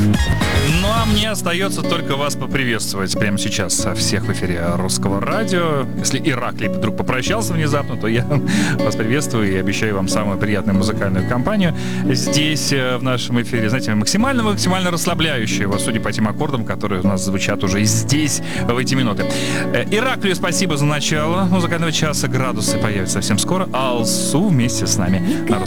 Ну а мне остается только вас поприветствовать прямо сейчас всех в эфире Русского радио. Если Ираклий вдруг попрощался внезапно, то я вас приветствую и обещаю вам самую приятную музыкальную компанию здесь, в нашем эфире. Знаете, максимально расслабляющую, вот, судя по тем аккордам, которые у нас звучат уже здесь, в эти минуты. Ираклию спасибо за начало музыкального часа. Градусы появятся совсем скоро. Алсу вместе с нами на